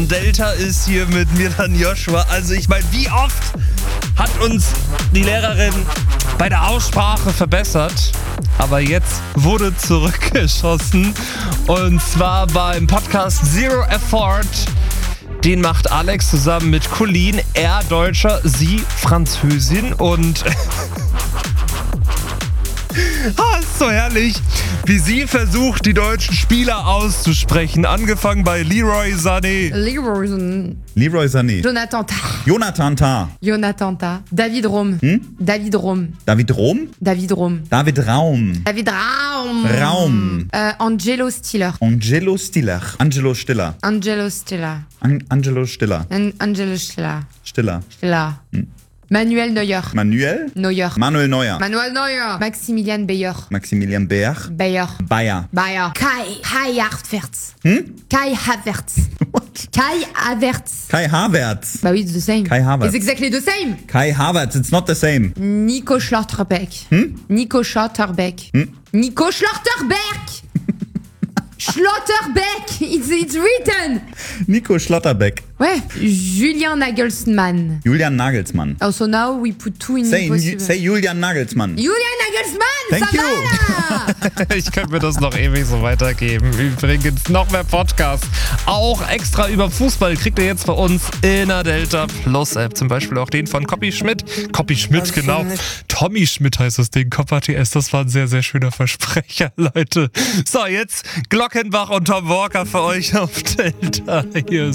Delta ist hier mit mir dann Joshua. Also ich meine, wie oft hat uns die Lehrerin bei der Aussprache verbessert? Aber jetzt wurde zurückgeschossen. Und zwar beim Podcast Zero Effort. Den macht Alex zusammen mit Colleen. Er Deutscher, sie Französin. Und ist so herrlich, wie sie versucht, die deutschen Spieler auszusprechen. Angefangen bei Leroy Sané. Leroy Sané. Jonathan Tah. Jonathan Tah. Jonathan Tah. David Raum. David Raum. David Rom? David Raum. David Raum. David Raum. Raum. Angelo Stiller. Angelo Stiller. Angelo Stiller. Angelo Stiller. Angelo Stiller. Angelo Stiller. Stiller. Stiller. Manuel Neuer. Manuel? Neuer. Manuel Neuer. Manuel Neuer. Maximilian Beyer. Maximilian Beer. Beyer. Bayer. Bayer. Kai Havertz. Kai Havertz. What? Kai Havertz. Kai Havertz. Bah oui, it's the same. Kai Havertz. It's exactly the same. Kai Havertz, it's not the same. Nico Schlotterbeck. Nico Schlotterbeck. Nico Schlotterbeck. Schlotterbeck. It's written. Nico Schlotterbeck. Ouais. Julian Nagelsmann. Julian Nagelsmann. Oh, so now we put two in impossible. Say Julian Nagelsmann. Julian Nagelsmann! Thank you. Ich könnte mir das noch ewig so weitergeben. Übrigens noch mehr Podcasts. Auch extra über Fußball kriegt ihr jetzt bei uns in der Delta Plus App. Zum Beispiel auch den von Copy Schmidt. Copy Schmidt, genau. Tommy Schmidt heißt das Ding. Copper TS, das war ein sehr, sehr schöner Versprecher, Leute. So, jetzt Glockenbach und Tom Walker für euch auf Delta. Hier